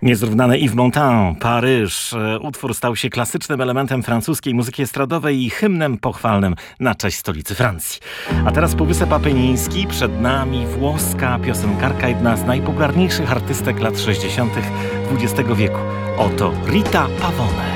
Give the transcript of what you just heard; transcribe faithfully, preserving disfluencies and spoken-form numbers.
Niezrównane Yves Montand, Paryż. Utwór stał się klasycznym elementem francuskiej muzyki estradowej i hymnem pochwalnym na cześć stolicy Francji. A teraz Półwysep Apeniński, przed nami włoska piosenkarka, jedna z najpopularniejszych artystek lat sześćdziesiątych dwudziestego wieku. Oto Rita Pavone.